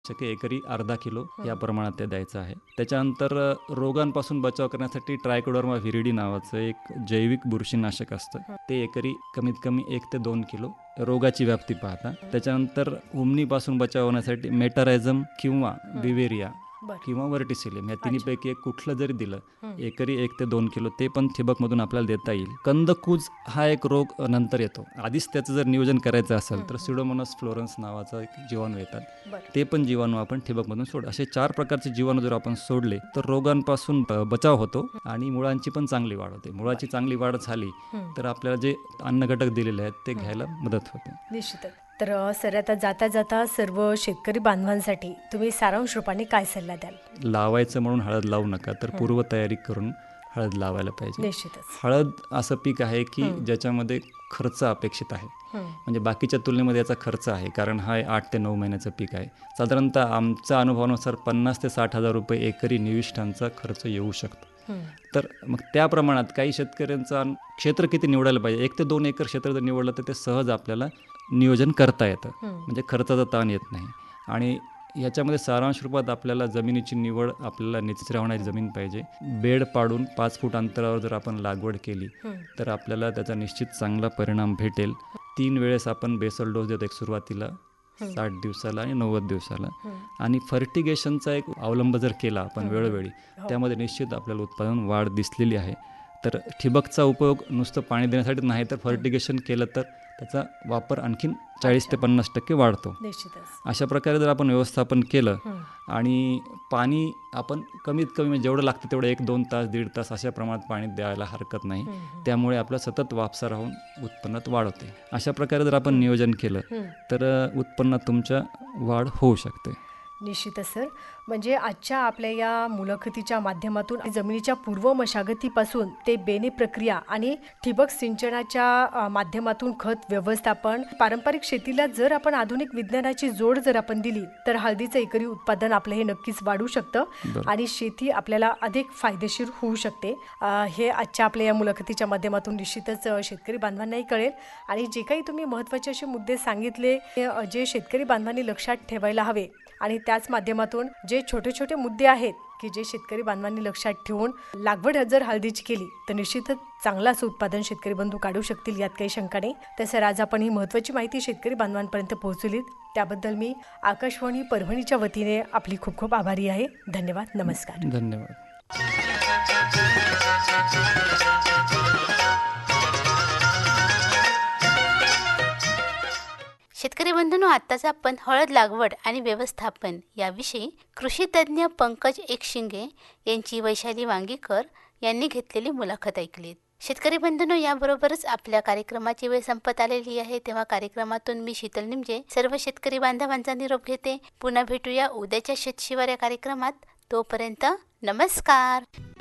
एकरी अर्धा किलो या प्रमाणात ते द्यायचं आहे. त्याच्यानंतर रोगांपासून बचाव करण्यासाठी ट्रायकोडर्मा व्हिरिडी नावाचं एक जैविक बुरशीनाशक असतं, ते एकरी कमीत कमी 1 ते 2 किलो रोगाची व्याप्ती पाहता. त्याच्यानंतर उमनीपासून बचाव होण्यासाठी मेटारायझम किंवा बिवेरिया किंवा व्हर्टिसिलियम या तिन्हीपैकी एक कुठलं जरी दिलं एकरी 1 ते 2 किलो ते पण ठिबकमधून आपल्याला देता येईल. कंदकूज हा एक रोग नंतर येतो. आधीच त्याचं जर नियोजन करायचं असेल तर स्युडोमोनास फ्लोरन्स नावाचा एक जीवाणू येतात, ते पण जीवाणू आपण ठिबकमधून सोड. असे 4 प्रकारचे जीवाणू जर आपण सोडले तर रोगांपासून बचाव होतो आणि मुळांची पण चांगली वाढ होते. मुळाची चांगली वाढ झाली तर आपल्याला जे अन्न घटक दिलेले आहेत ते घ्यायला मदत होते. निश्चितच. तर सर, आता जाता जाता सर्व शेतकरी बांधवांसाठी तुम्ही सारांश रूपाने काय सल्ला द्याल? लावायचं म्हणून हळद लावू नका, तर पूर्वतयारी करून हळद लावायला पाहिजे. निश्चितच. हळद असं पीक आहे की ज्याच्यामध्ये खर्च अपेक्षित आहे, म्हणजे बाकीच्या तुलनेमध्ये याचा खर्च आहे, कारण हा 8 ते 9 महिन्याचं पीक आहे. साधारणतः आमच्या अनुभवानुसार 50 ते 60 हजार रुपये एकरी निविष्ठांचा खर्च येऊ शकतो. तर मग त्या प्रमाणात काही शेतकऱ्यांचा क्षेत्र किती निवडायला पाहिजे, 1 ते 2 एकर क्षेत्र जर निवडलं तर ते सहज आपल्याला नियोजन करता येतं, म्हणजे खर्चाचा ताण येत नाही. आणि याच्यामध्ये सारांश रूपात आपल्याला जमिनीची निवड, आपल्याला निचरा होणारी जमीन पाहिजे. बेड पाडून 5 फूट अंतरावर जर आपण लागवड केली तर आपल्याला त्याचा निश्चित चांगला परिणाम भेटेल. 3 वेळेस आपण बेसल डोस देतो, एक सुरुवातीला 60 दिवसाला आणि 90 दिवसाला. आणि फर्टिगेशनचा एक अवलंब जर केला आपण वेळोवेळी, त्यामध्ये निश्चित आपल्याला उत्पादन वाढ दिसलेली आहे. तर ठिबकचा उपयोग नुसतं पाणी देण्यासाठी नाही, तर फर्टिगेशन केलं तर त्याचा वापर आणखीन 40 ते 50% वाढतो. अशा प्रकारे जर आपण व्यवस्थापन केलं आणि पाणी आपण कमीत कमी म्हणजे जेवढं लागतं तेवढं 1-2 तास 1.5 तास अशा प्रमाणात पाणी द्यायला हरकत नाही. त्यामुळे आपलं सतत वापसा राहून उत्पन्नात वाढ होते. अशा प्रकारे जर आपण नियोजन केलं तर उत्पन्नात तुमच्या वाढ होऊ शकते. निश्चितच सर. म्हणजे आजच्या आपल्या या मुलाखतीच्या माध्यमातून जमिनीच्या पूर्व मशागतीपासून ते बेणे प्रक्रिया आणि ठिबक सिंचनाच्या माध्यमातून खत व्यवस्थापन, पारंपरिक शेतीला जर आपण आधुनिक विज्ञानाची जोड जर आपण दिली तर हळदीचं एकरी उत्पादन आपलं हे नक्कीच वाढू शकतं आणि शेती आपल्याला अधिक फायदेशीर होऊ शकते. हे आजच्या आपल्या या मुलाखतीच्या माध्यमातून निश्चितच शेतकरी बांधवांनाही कळेल. आणि जे काही तुम्ही महत्त्वाचे असे मुद्दे सांगितले, जे शेतकरी बांधवांनी लक्षात ठेवायला हवे, आणि त्याच माध्यमातून जे छोटे छोटे मुद्दे आहेत की जे शेतकरी बांधवांनी लक्षात ठेवून लागवड जर हळदीची केली तर निश्चितच चांगलं असं उत्पादन शेतकरी बंधू काढू शकतील, यात काही शंका नाही. तर सर, आज आपण ही महत्त्वाची माहिती शेतकरी बांधवांपर्यंत पोहोचवलीत, त्याबद्दल मी आकाशवाणी परभणीच्या वतीने आपली खूप खूप आभारी आहे. धन्यवाद. नमस्कार. धन्यवाद. शेतकरी बंधूंनो, आत्ताच आपण हळद लागवड आणि व्यवस्थापन याविषयी कृषी तज्ज्ञ पंकज एकशिंगे यांची वैशाली वांगीकर यांनी घेतलेली मुलाखत ऐकलीत. शेतकरी बंधूंनो, याबरोबरच आपल्या कार्यक्रमाची वेळ संपत आलेली आहे. तेव्हा कार्यक्रमातून मी शीतल निमजे सर्व शेतकरी बांधवांचा निरोप घेते. पुन्हा भेटूया उद्याच्या शेतशिवार या कार्यक्रमात. तोपर्यंत नमस्कार.